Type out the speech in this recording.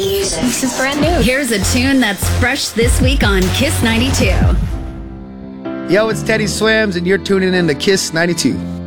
music. This is brand new. Here's a tune that's fresh this week on Kiss 92. Yo, it's Teddy Swims, and you're tuning in to Kiss 92.